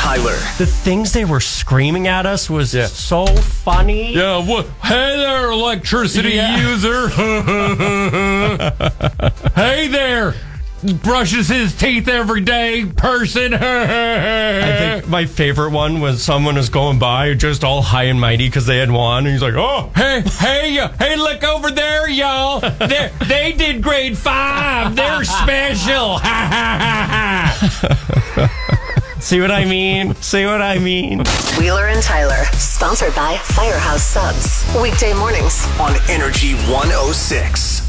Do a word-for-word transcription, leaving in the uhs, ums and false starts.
Tyler. The things they were screaming at us was Yeah. so funny. Yeah, what? Hey there, electricity Yeah. user. Hey there, brushes his teeth every day person. I think my favorite one was someone was going by just all high and mighty because they had won, and he's like, oh, Hey, hey, uh, hey, look over there, y'all. They they did grade five. They're special. see what I mean? See what I mean? Wheeler and Tyler, sponsored by Firehouse Subs. Weekday mornings On Energy one oh six.